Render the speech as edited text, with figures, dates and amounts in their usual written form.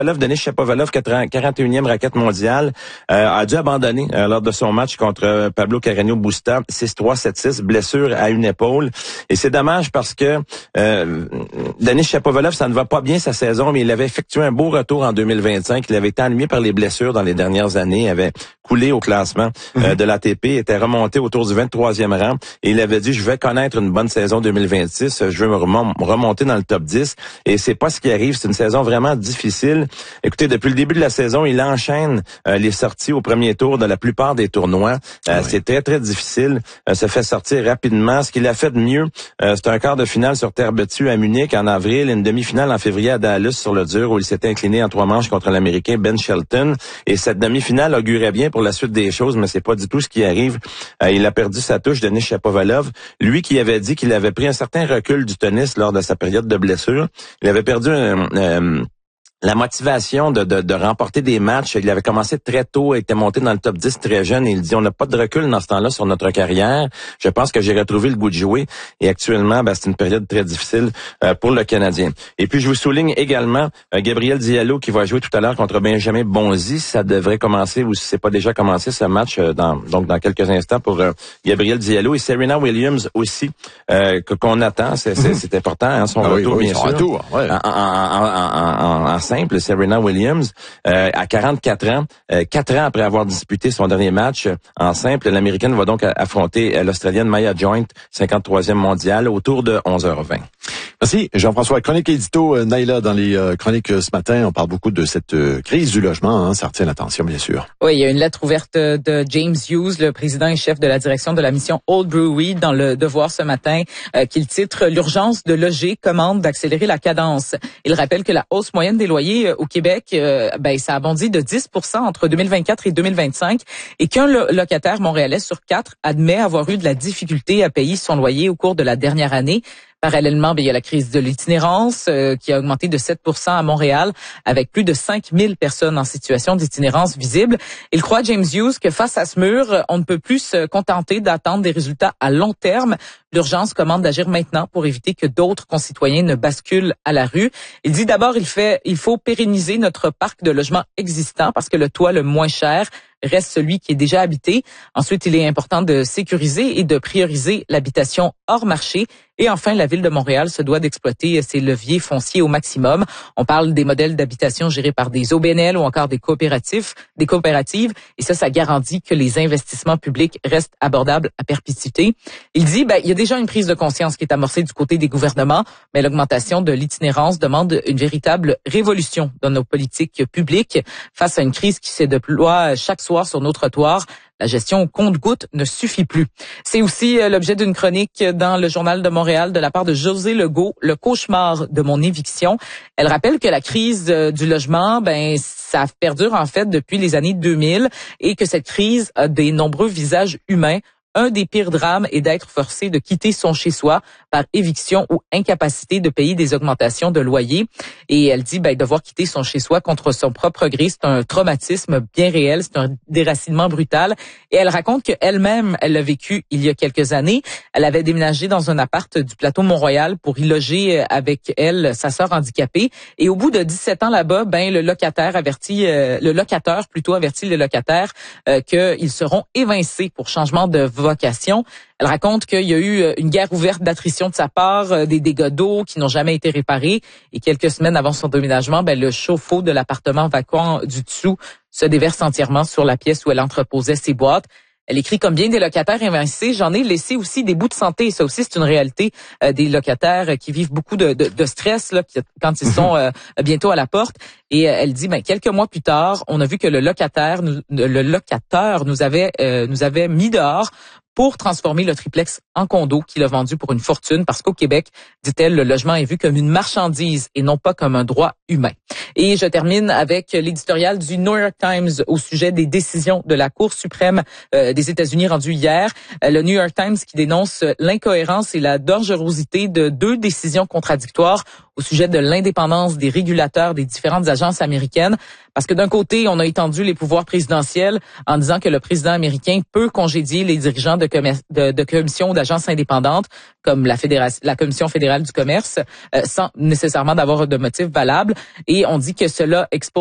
Denis Shapovalov, 41e raquette mondiale, a dû abandonner lors de son match contre Pablo Carreño Busta, 6-3, 7-6, blessure à une épaule. Et c'est dommage parce que Denis Shapovalov, ça ne va pas bien sa saison, mais il avait effectué un beau retour en 2025. Il avait été ennuyé par les blessures dans les dernières années, il avait coulé au classement de l'ATP, était remonté autour du 23e rang, et il avait dit, je vais connaître une bonne saison 2026, je vais me remonter dans le top 10, et c'est pas ce qui arrive, c'est une saison vraiment difficile. Écoutez, depuis le début de la saison, il enchaîne les sorties au premier tour de la plupart des tournois. C'est très, très difficile. Se fait sortir rapidement. Ce qu'il a fait de mieux, c'est un quart de finale sur terre battue à Munich en avril, une demi-finale en février à Dallas sur le dur où il s'était incliné en 3 manches contre l'Américain Ben Shelton. Et cette demi-finale augurait bien pour la suite des choses, mais c'est pas du tout ce qui arrive. Il a perdu sa touche, Denis Shapovalov. Lui qui avait dit qu'il avait pris un certain recul du tennis lors de sa période de blessure. Il avait perdu la motivation de remporter des matchs. Il avait commencé très tôt, il était monté dans le top 10 très jeune et il dit on n'a pas de recul dans ce temps-là sur notre carrière. Je pense que j'ai retrouvé le goût de jouer et actuellement c'est une période très difficile pour le Canadien. Et puis je vous souligne également Gabriel Diallo qui va jouer tout à l'heure contre Benjamin Bonzi. Ça devrait commencer ou si c'est pas déjà commencé ce match dans quelques instants pour Gabriel Diallo et Serena Williams aussi qu'on attend. C'est important son retour bien sûr. Retour, ouais. En simple, Serena Williams, à 44 ans, 4 ans après avoir disputé son dernier match en simple, l'Américaine va donc affronter l'Australienne Maya Joint, 53e mondiale, autour de 11h20. Merci Jean-François. Chronique édito, Naila, dans les chroniques ce matin, on parle beaucoup de cette crise du logement, ça retient l'attention bien sûr. Oui, il y a une lettre ouverte de James Hughes, le président et chef de la direction de la mission Old Brewery, dans le Devoir ce matin, qu'il titre « L'urgence de loger commande d'accélérer la cadence ». Il rappelle que la hausse moyenne des loyers au Québec, ça a bondi de 10% entre 2024 et 2025 et qu'un locataire montréalais sur 4 admet avoir eu de la difficulté à payer son loyer au cours de la dernière année. Parallèlement, il y a la crise de l'itinérance qui a augmenté de 7% à Montréal avec plus de 5000 personnes en situation d'itinérance visible. Il croit, James Hughes, que face à ce mur, on ne peut plus se contenter d'attendre des résultats à long terme. L'urgence commande d'agir maintenant pour éviter que d'autres concitoyens ne basculent à la rue. Il dit d'abord, il faut pérenniser notre parc de logements existant parce que le toit le moins cher reste celui qui est déjà habité. Ensuite, il est important de sécuriser et de prioriser l'habitation hors marché. Et enfin, la Ville de Montréal se doit d'exploiter ses leviers fonciers au maximum. On parle des modèles d'habitation gérés par des OBNL ou encore des coopératives. Et ça garantit que les investissements publics restent abordables à perpétuité. Il dit, il y a déjà une prise de conscience qui est amorcée du côté des gouvernements, mais l'augmentation de l'itinérance demande une véritable révolution dans nos politiques publiques face à une crise qui se déploie chaque soir sur nos trottoirs. La gestion au compte-gouttes ne suffit plus. C'est aussi l'objet d'une chronique dans le Journal de Montréal de la part de José Legault, le cauchemar de mon éviction. Elle rappelle que la crise du logement, ça perdure en fait depuis les années 2000 et que cette crise a des nombreux visages humains. Un des pires drames est d'être forcé de quitter son chez-soi par éviction ou incapacité de payer des augmentations de loyer. Et elle dit, devoir quitter son chez-soi contre son propre gré, c'est un traumatisme bien réel, c'est un déracinement brutal. Et elle raconte qu'elle-même, elle l'a vécu il y a quelques années. Elle avait déménagé dans un appart du plateau Mont-Royal pour y loger avec elle, sa sœur handicapée. Et au bout de 17 ans là-bas, le locateur avertit le locataire qu'ils seront évincés pour changement de vocation. Elle raconte qu'il y a eu une guerre ouverte d'attrition de sa part, des dégâts d'eau qui n'ont jamais été réparés. Et quelques semaines avant son déménagement, le chauffe-eau de l'appartement vacant du dessous se déverse entièrement sur la pièce où elle entreposait ses boîtes. Elle écrit, comme bien des locataires évincés, j'en ai laissé aussi des bouts de santé. Et ça aussi, c'est une réalité des locataires qui vivent beaucoup de stress quand ils sont bientôt à la porte. Et elle dit, quelques mois plus tard, on a vu que le locateur nous avait mis dehors pour transformer le triplex en condo qu'il a vendu pour une fortune parce qu'au Québec, dit-elle, le logement est vu comme une marchandise et non pas comme un droit humain. Et je termine avec l'éditorial du New York Times au sujet des décisions de la Cour suprême des États-Unis rendues hier. Le New York Times qui dénonce l'incohérence et la dangerosité de 2 décisions contradictoires au sujet de l'indépendance des régulateurs des différentes agences américaines. Parce que d'un côté, on a étendu les pouvoirs présidentiels en disant que le président américain peut congédier les dirigeants de commissions ou d'agences indépendantes, comme la Commission fédérale du commerce, sans nécessairement d'avoir de motif valable. Et on dit que cela expose